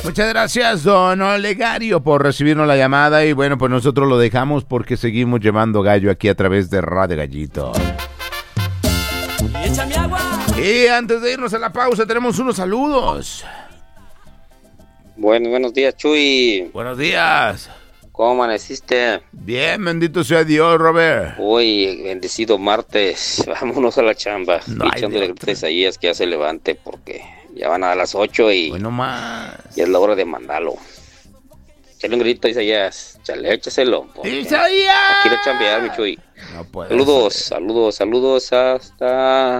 Muchas gracias, don Olegario, por recibirnos la llamada. Y bueno, pues nosotros lo dejamos porque seguimos llevando gallo aquí a través de Radio Gallito. Y échame agua. Y antes de irnos a la pausa, tenemos unos saludos. Buenos días, Chuy. Buenos días. ¿Cómo amaneciste? Bien, bendito sea Dios, Robert. Uy, bendecido martes. Vámonos a la chamba. No Estoy echándole gritos a Isaías que ya se levante porque ya van a dar las 8 y bueno más. ya es la hora de mandarlo. Échale un grito a Isaías. Échaselo. ¡Isaías! Quiero chambear, mi Chuy. No puede Saludos hasta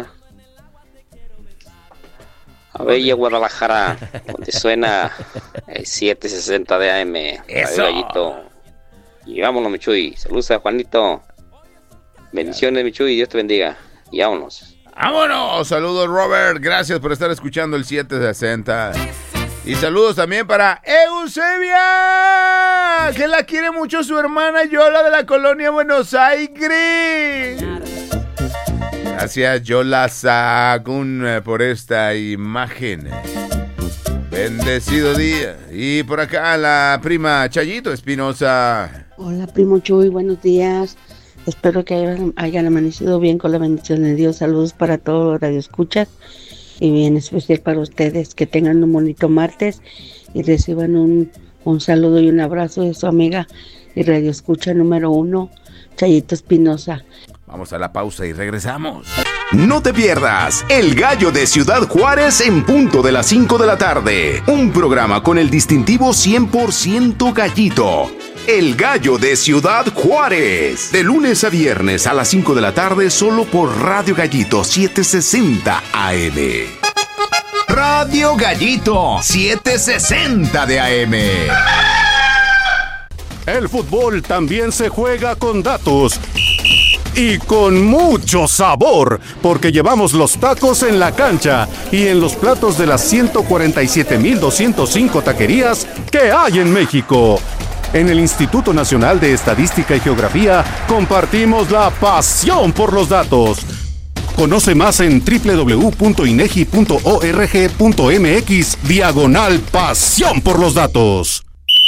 a Bella Guadalajara, donde suena el 760 de AM. Eso. Gallito. Y vámonos, mi Chuy. Saludos a Juanito. Bendiciones, mi Chuy. Dios te bendiga. Y vámonos. ¡Vámonos! Saludos, Robert. Gracias por estar escuchando el 760. Y saludos también para Eusebia, que la quiere mucho su hermana Yola de la colonia Buenos Aires. Gracias, Yola Sagún, por esta imagen. Bendecido día. Y por acá la prima Chayito Espinosa. Hola, primo Chuy, buenos días. Espero que hayan amanecido bien con la bendición de Dios. Saludos para todos los radioescuchas y bien especial para ustedes. Que tengan un bonito martes y reciban un saludo y un abrazo de su amiga y radioescucha número 1, Chayito Espinosa. Vamos a la pausa y regresamos. No te pierdas El Gallo de Ciudad Juárez en punto de las 5 de la tarde. Un programa con el distintivo 100% gallito. El Gallo de Ciudad Juárez. De lunes a viernes a las 5 de la tarde solo por Radio Gallito 760 AM. Radio Gallito 760 de AM. El fútbol también se juega con datos. Y con mucho sabor, porque llevamos los tacos en la cancha y en los platos de las 147,205 taquerías que hay en México. En el Instituto Nacional de Estadística y Geografía compartimos la pasión por los datos. Conoce más en www.inegi.org.mx/pasión por los datos.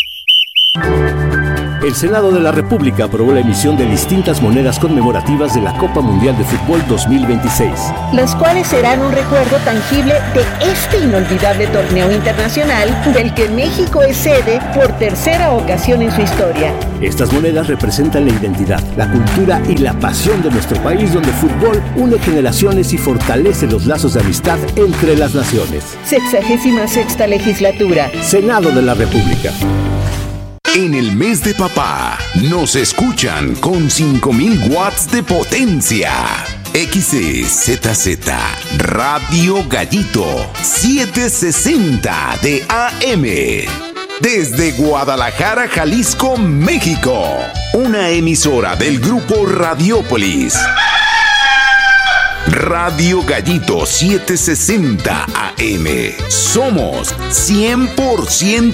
El Senado de la República aprobó la emisión de distintas monedas conmemorativas de la Copa Mundial de Fútbol 2026. Las cuales serán un recuerdo tangible de este inolvidable torneo internacional del que México es sede por tercera ocasión en su historia. Estas monedas representan la identidad, la cultura y la pasión de nuestro país, donde el fútbol une generaciones y fortalece los lazos de amistad entre las naciones. 66ª legislatura. Senado de la República. En el mes de papá, nos escuchan con 5,000 watts de potencia. XZZ Radio Gallito 760 de AM. Desde Guadalajara, Jalisco, México. Una emisora del grupo Radiópolis. Radio Gallito 760 AM. Somos 100%